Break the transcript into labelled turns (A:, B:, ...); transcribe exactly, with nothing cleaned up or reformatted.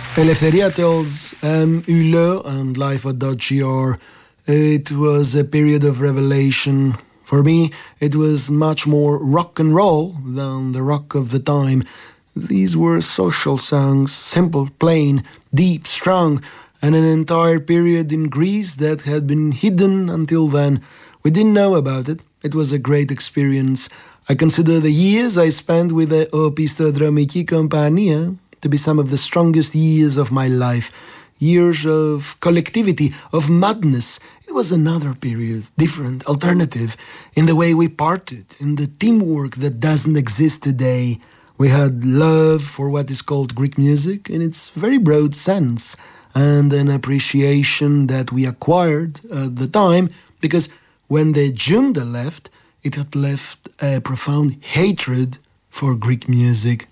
A: Eleftheria tells um, Ule and Life at G R. It was a period of revelation. For me, it was much more rock and roll than the rock of the time. These were social songs, simple, plain, deep, strong, and an entire period in Greece that had been hidden until then. We didn't know about it. It was a great experience. I consider the years I spent with the Opisthodromiki Kompania to be some of the strongest years of my life. Years of collectivity, of madness. It was another period, different, alternative, in the way we parted, in the teamwork that doesn't exist today. We had love for what is called Greek music in its very broad sense, and an appreciation that we acquired at the time, because when the Junta left, it had left a profound hatred for Greek music.